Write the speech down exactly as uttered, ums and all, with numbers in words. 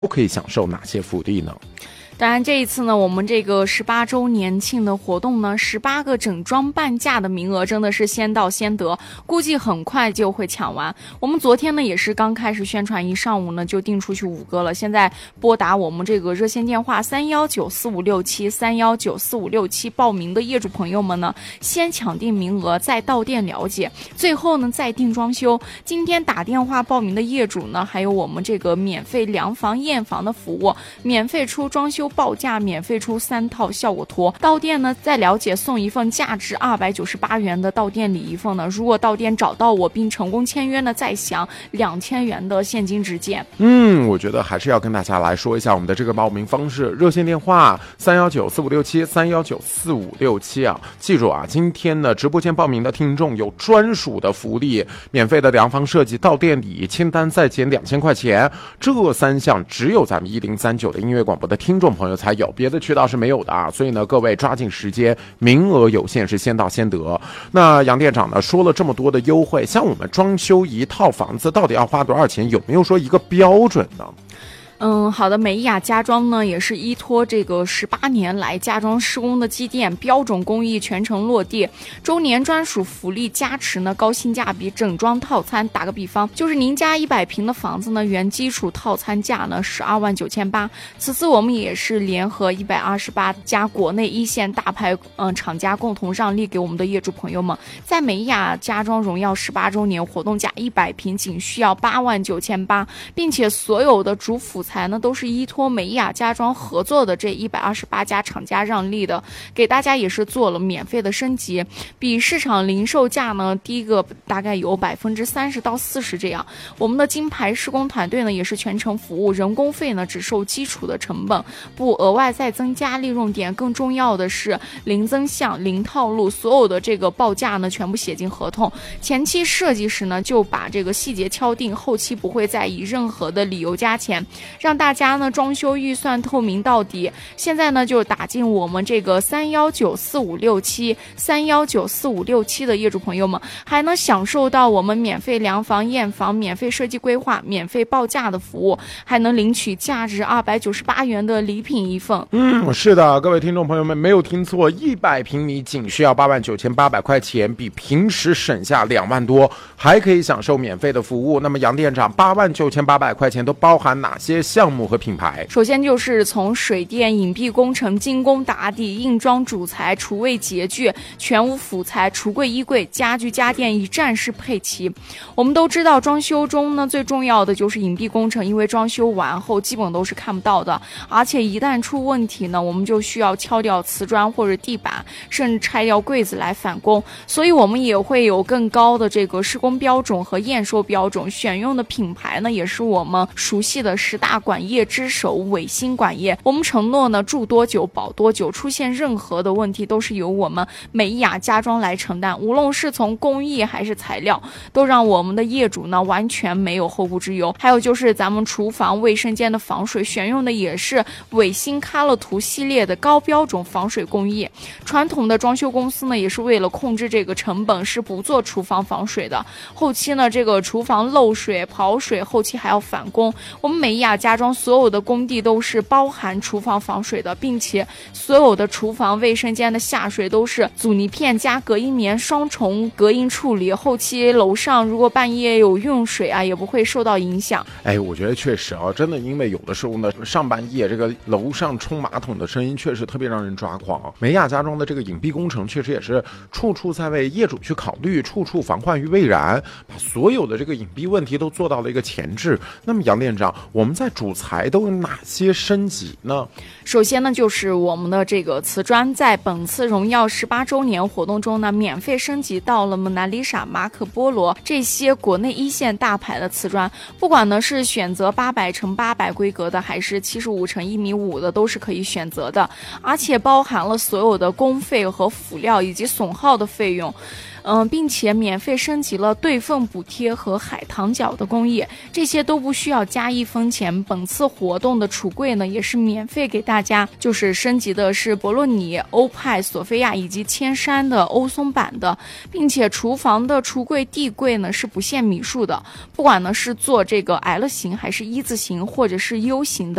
都可以享受哪些福利呢？ 当然这一次呢，我们这个十八周年庆的活动呢，十八个整装半价的名额真的是先到先得，估计很快就会抢完。我们昨天呢也是刚开始宣传，一上午呢就订出去五个了。现在拨打我们这个热线电话三幺九四五六七三幺九四五六七报名的业主朋友们呢，先抢定名额，再到店了解，最后呢再订装修。今天打电话报名的业主呢，还有我们这个免费量房验房的服务，免费出装修报价，免费出三套效果图，到店呢再了解送一份价值二百九十八元的到店礼一份呢，如果到店找到我并成功签约呢，再享两千元的现金直件。 嗯，我觉得还是要跟大家来说一下我们的这个报名方式，热线电话三幺九四五六七三幺九四五六七啊，记住啊，今天呢直播间报名的听众有专属的福利，免费的量房设计到店里，签单再减两千块钱，这三项只有咱们一零三九的音乐广播的听众朋友才有，别的渠道是没有的啊，所以呢各位抓紧时间，名额有限，是先到先得。那杨店长呢说了这么多的优惠，像我们装修一套房子到底要花多少钱，有没有说一个标准呢？ 嗯，好的，美雅家装呢也是依托这个十八年来家装施工的积淀，标准工艺全程落地，周年专属福利加持呢，高性价比整装套餐。打个比方，就是您家一百平的房子呢，原基础套餐价呢十二万九千八。此次我们也是联合一百二十八家国内一线大牌嗯厂家共同让利给我们的业主朋友们，在美雅家装荣耀十八周年活动价一百平仅需要八万九千八，并且所有的主辅材呢都是依托美雅家装合作的这一百二十八家厂家让利的，给大家也是做了免费的升级，比市场零售价呢低个大概有百分之三十到四十这样。我们的金牌施工团队呢也是全程服务，人工费呢只收基础的成本，不额外再增加利润点。更重要的是零增项、零套路，所有的这个报价呢全部写进合同，前期设计时呢就把这个细节敲定，后期不会再以任何的理由加钱，让大家呢装修预算透明到底。现在呢就打进我们这个三幺九四五六七三幺九四五六七的业主朋友们，还能享受到我们免费量房验房、免费设计规划、免费报价的服务，还能领取价值二百九十八元的礼品一份。 嗯，是的，各位听众朋友们没有听错，一百平米仅需要八万九千八百块钱，比平时省下两万多，还可以享受免费的服务。那么杨店长，八万九千八百块钱都包含哪些项目和品牌？ 首先就是从水电、隐蔽工程、精工打底、硬装主材、厨卫洁具、全屋辅材、橱柜衣柜、家具家电一站式配齐。我们都知道装修中呢最重要的就是隐蔽工程，因为装修完后基本都是看不到的，而且一旦出问题呢，我们就需要敲掉瓷砖或者地板，甚至拆掉柜子来返工，所以我们也会有更高的这个施工标准和验收标准，选用的品牌呢也是我们熟悉的十大管业之首伟星管业。我们承诺呢住多久保多久，出现任何的问题都是由我们美雅家装来承担，无论是从工艺还是材料，都让我们的业主呢完全没有后顾之忧。还有就是咱们厨房卫生间的防水，选用的也是伟星卡乐图系列的高标准防水工艺。传统的装修公司呢也是为了控制这个成本是不做厨房防水的，后期呢这个厨房漏水跑水，后期还要返工。我们美雅家装所有的工地都是包含厨房防水的，并且所有的厨房卫生间的下水都是阻尼片加隔音棉双重隔音处理，后期楼上如果半夜有用水啊也不会受到影响。 哎，我觉得确实啊，真的，因为有的时候呢上半夜这个楼上冲马桶的声音确实特别让人抓狂。美雅家装的这个隐蔽工程确实也是处处在为业主去考虑，处处防患于未然，把所有的这个隐蔽问题都做到了一个前置。那么杨店长，我们在主材都有哪些升级呢？ 首先呢就是我们的这个瓷砖，在本次荣耀十八周年活动中呢免费升级到了蒙娜丽莎、马可波罗这些国内一线大牌的瓷砖，不管呢是选择八百乘八百规格的还是七十五乘一米五的都是可以选择的，而且包含了所有的工费和辅料以及损耗的费用。 嗯、呃，并且免费升级了对缝补贴和海棠角的工艺，这些都不需要加一分钱。本次活动的橱柜呢，也是免费给大家，就是升级的是博洛尼、欧派、索菲亚以及千山的欧松版的，并且厨房的橱柜、地柜呢是不限米数的，不管呢是做这个 L 型还是一字形或者是 U 型的。